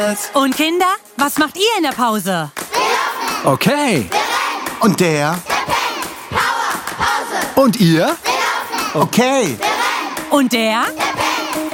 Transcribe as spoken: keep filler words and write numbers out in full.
Podcast. Und Kinder, was macht ihr in der Pause? Okay. Und der? Der pennt. Power, Pause. Und ihr? Okay. Und der? Der